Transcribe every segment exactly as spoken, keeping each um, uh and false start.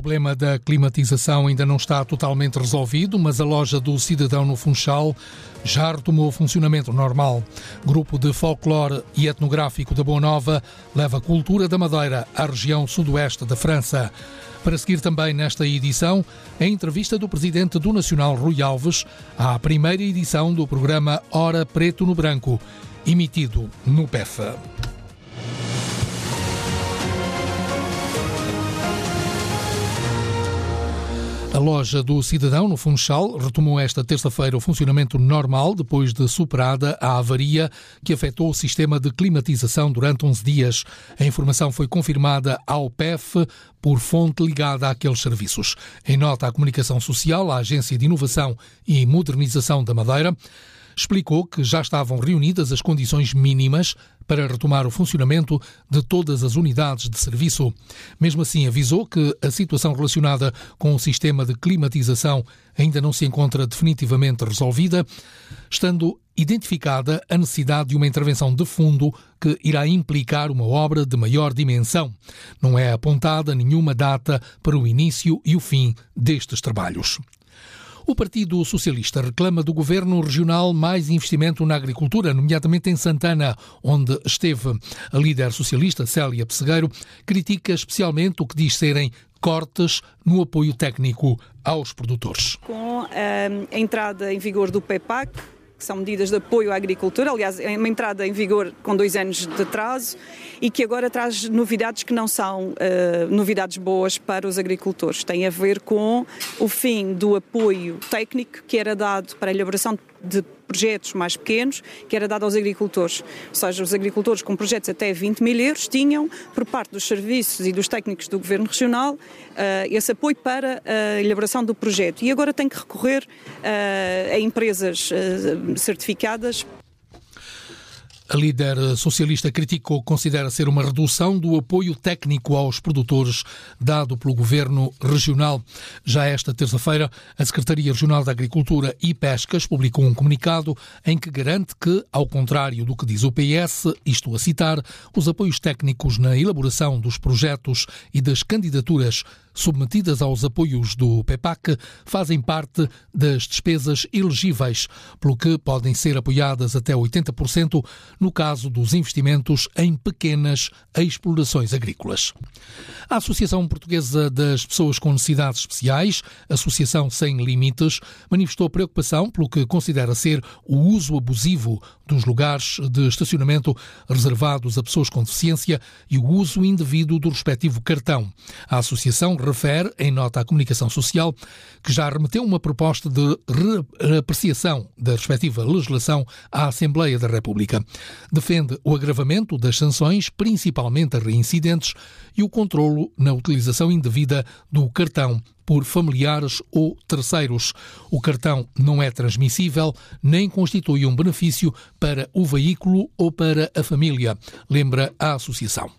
problema da climatização ainda não está totalmente resolvido, mas a loja do Cidadão no Funchal já retomou o funcionamento normal. Grupo de folclore e etnográfico da Boa Nova leva a cultura da Madeira à região sudoeste da França. Para seguir também nesta edição, a entrevista do presidente do Nacional, Rui Alves, à primeira edição do programa Hora Preto no Branco, emitido no P E F. A loja do Cidadão, no Funchal, retomou esta terça-feira o funcionamento normal depois de superada a avaria que afetou o sistema de climatização durante onze dias. A informação foi confirmada ao P E F por fonte ligada àqueles serviços. Em nota, a Comunicação Social, a Agência de Inovação e Modernização da Madeira, explicou que já estavam reunidas as condições mínimas para retomar o funcionamento de todas as unidades de serviço. Mesmo assim, avisou que a situação relacionada com o sistema de climatização ainda não se encontra definitivamente resolvida, estando identificada a necessidade de uma intervenção de fundo que irá implicar uma obra de maior dimensão. Não é apontada nenhuma data para o início e o fim destes trabalhos. O Partido Socialista reclama do Governo Regional mais investimento na agricultura, nomeadamente em Santana, onde esteve a líder socialista Célia Pessegueiro, critica especialmente o que diz serem cortes no apoio técnico aos produtores. Com a entrada em vigor do P E P A C, que são medidas de apoio à agricultura, aliás, é uma entrada em vigor com dois anos de atraso e que agora traz novidades que não são uh, novidades boas para os agricultores. Tem a ver com o fim do apoio técnico que era dado para a elaboração de projetos mais pequenos, que era dado aos agricultores. Ou seja, os agricultores com projetos até vinte mil euros tinham, por parte dos serviços e dos técnicos do Governo Regional, uh, esse apoio para a elaboração do projeto. E agora tem que recorrer uh, a empresas uh, certificadas. A líder socialista criticou o que considera ser uma redução do apoio técnico aos produtores dado pelo Governo Regional. Já esta terça-feira, a Secretaria Regional da Agricultura e Pescas publicou um comunicado em que garante que, ao contrário do que diz o P S, isto a citar, os apoios técnicos na elaboração dos projetos e das candidaturas submetidas aos apoios do P E P A C fazem parte das despesas elegíveis, pelo que podem ser apoiadas até oitenta por cento no caso dos investimentos em pequenas explorações agrícolas. A Associação Portuguesa das Pessoas com Necessidades Especiais, Associação Sem Limites, manifestou preocupação pelo que considera ser o uso abusivo dos lugares de estacionamento reservados a pessoas com deficiência e o uso indevido do respectivo cartão. A associação refere, em nota à Comunicação Social, que já remeteu uma proposta de reapreciação da respectiva legislação à Assembleia da República. Defende o agravamento das sanções, principalmente a reincidentes, e o controlo na utilização indevida do cartão por familiares ou terceiros. O cartão não é transmissível, nem constitui um benefício para o veículo ou para a família, lembra a associação.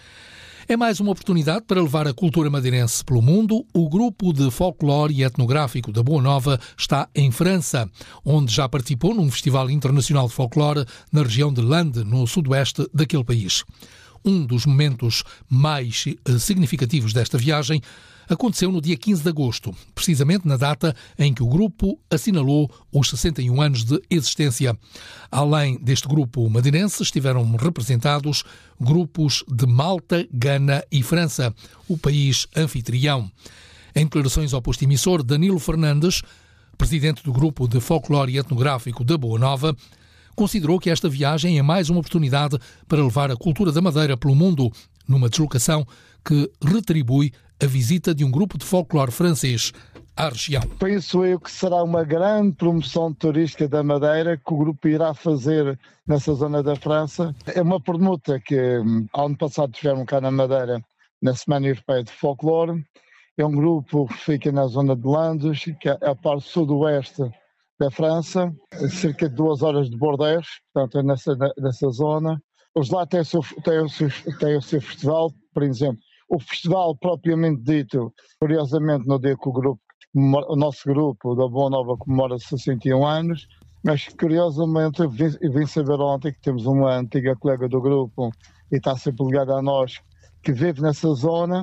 É mais uma oportunidade para levar a cultura madeirense pelo mundo. O grupo de folclore e etnográfico da Boa Nova está em França, onde já participou num festival internacional de folclore na região de Landes, no sudoeste daquele país. Um dos momentos mais significativos desta viagem aconteceu no dia quinze de agosto, precisamente na data em que o grupo assinalou os sessenta e um anos de existência. Além deste grupo madeirense, estiveram representados grupos de Malta, Gana e França, o país anfitrião. Em declarações ao posto emissor, Danilo Fernandes, presidente do grupo de folclore e etnográfico da Boa Nova, considerou que esta viagem é mais uma oportunidade para levar a cultura da Madeira pelo mundo, numa deslocação que retribui a visita de um grupo de folclore francês à região. Penso eu que será uma grande promoção turística da Madeira que o grupo irá fazer nessa zona da França. É uma permuta que, ano passado, tiveram cá na Madeira, na Semana Europeia de Folclore. É um grupo que fica na zona de Landes, que é a parte sudoeste da França, cerca de duas horas de Bordeaux, portanto é nessa, nessa zona. Os lá têm o, seu, têm, o seu, têm o seu festival, por exemplo. O festival propriamente dito, curiosamente no dia que o grupo, o nosso grupo da Boa Nova comemora sessenta e um anos, mas curiosamente eu vim, eu vim saber ontem que temos uma antiga colega do grupo e está sempre ligada a nós, que vive nessa zona.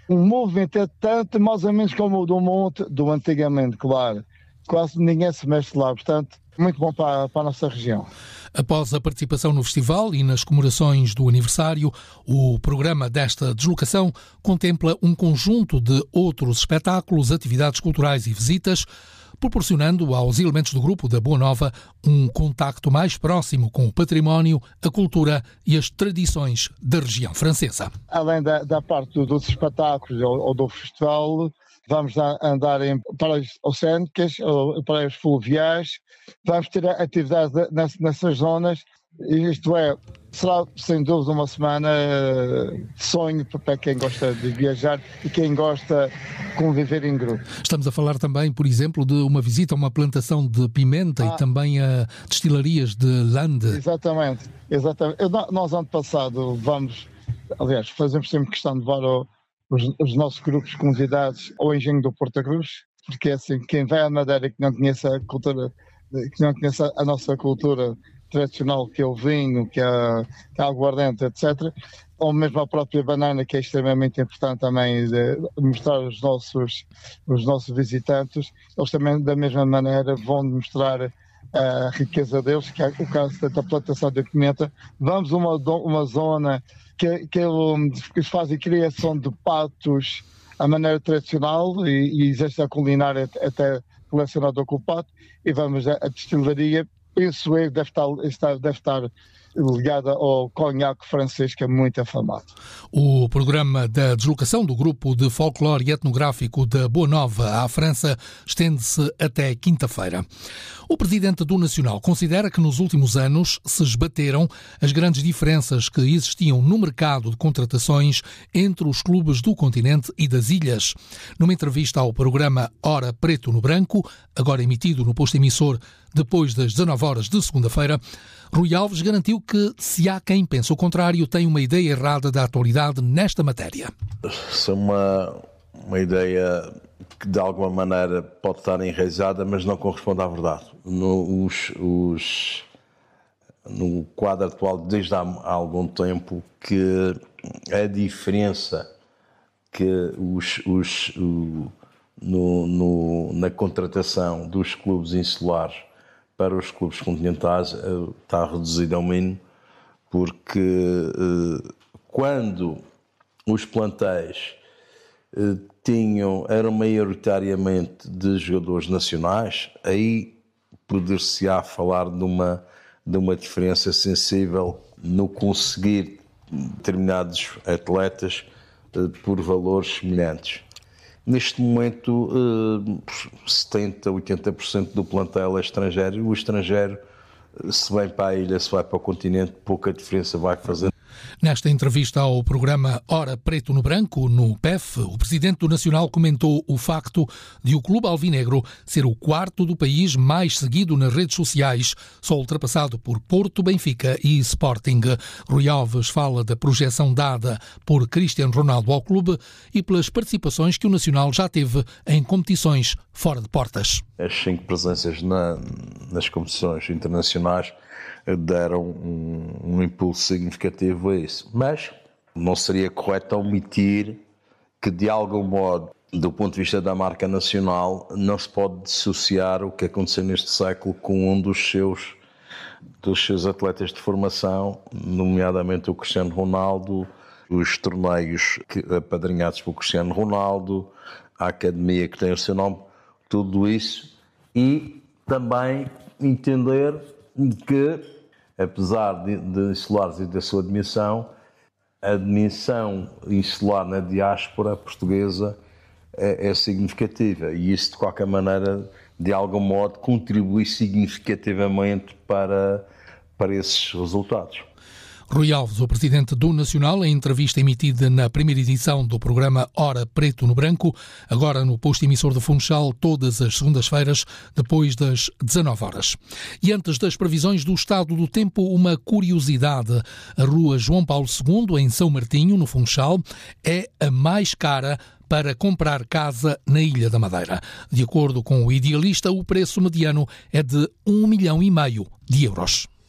um movimento é tanto, mais ou menos como o do Monte, do antigamente, claro. Quase ninguém se mexe lá, portanto, muito bom para, para a nossa região. Após a participação no festival e nas comemorações do aniversário, o programa desta deslocação contempla um conjunto de outros espetáculos, atividades culturais e visitas, proporcionando aos elementos do grupo da Boa Nova um contacto mais próximo com o património, a cultura e as tradições da região francesa. Além da, da parte dos espetáculos ou, ou do festival, vamos andar em praias oceânicas, ou praias fluviais, vamos ter atividades nessas zonas, isto é, será sem dúvida uma semana de sonho para quem gosta de viajar e quem gosta de conviver em grupo. Estamos a falar também, por exemplo, de uma visita a uma plantação de pimenta ah, e também a destilarias de Lande. Exatamente, exatamente. Nós ano passado vamos, aliás, fazemos sempre questão de levar o Os, os nossos grupos convidados ao Engenho do Porto Cruz, porque assim, quem vai à Madeira e que não conhece a cultura, que não conhece a nossa cultura tradicional, que é o vinho, que é, que é a aguardente, etcétera, ou mesmo a própria banana, que é extremamente importante também de mostrar aos nossos, os nossos visitantes, eles também da mesma maneira vão mostrar a riqueza deles, que é o caso da plantação de pimenta. Vamos a uma, uma zona que, que eles fazem criação de patos à maneira tradicional e, e existe a culinária até relacionada com o pato, e vamos à destilaria, penso eu, deve estar, deve estar ligada ao conhaque francês, que é muito afamado. O programa da deslocação do grupo de folclore e etnográfico da Boa Nova à França estende-se até quinta-feira. O presidente do Nacional considera que nos últimos anos se esbateram as grandes diferenças que existiam no mercado de contratações entre os clubes do continente e das ilhas. Numa entrevista ao programa Hora Preto no Branco, agora emitido no posto emissor depois das dezanove horas de segunda-feira, Rui Alves garantiu que, se há quem pense o contrário, tem uma ideia errada da atualidade nesta matéria. Isso é uma, uma ideia que de alguma maneira pode estar enraizada, mas não corresponde à verdade. No, os, os, no quadro atual, desde há, há algum tempo, que a diferença que os, os, o, no, no, na contratação dos clubes insulares para os clubes continentais está reduzida ao mínimo, porque eh, quando os plantéis eh, tinham, eram maioritariamente de jogadores nacionais, aí poder-se-á falar de uma, de uma diferença sensível no conseguir determinados atletas eh, por valores semelhantes. Neste momento, setenta por cento, oitenta por cento do plantel é estrangeiro, e o estrangeiro, se vem para a ilha, se vai para o continente, pouca diferença vai fazer. Nesta entrevista ao programa Hora Preto no Branco, no P E F, o presidente do Nacional comentou o facto de o Clube Alvinegro ser o quarto do país mais seguido nas redes sociais, só ultrapassado por Porto, Benfica e Sporting. Rui Alves fala da projeção dada por Cristiano Ronaldo ao clube e pelas participações que o Nacional já teve em competições fora de portas. As cinco presenças na, nas competições internacionais deram um, um impulso significativo a isso. Mas não seria correto omitir que, de algum modo, do ponto de vista da marca nacional, não se pode dissociar o que aconteceu neste século com um dos seus, dos seus atletas de formação, nomeadamente o Cristiano Ronaldo, os torneios que, apadrinhados pelo Cristiano Ronaldo, a academia que tem o seu nome, tudo isso, e também entender que, apesar de, de insulares e da sua admissão, a admissão insular na diáspora portuguesa é, é significativa, e isso, de qualquer maneira, de algum modo, contribui significativamente para, para esses resultados. Rui Alves, o presidente do Nacional, em entrevista emitida na primeira edição do programa Hora Preto no Branco, agora no posto emissor de Funchal, todas as segundas-feiras, depois das dezanove horas. E antes das previsões do estado do tempo, uma curiosidade. A rua João Paulo segundo, em São Martinho, no Funchal, é a mais cara para comprar casa na Ilha da Madeira. De acordo com o Idealista, o preço mediano é de um milhão e meio de euros.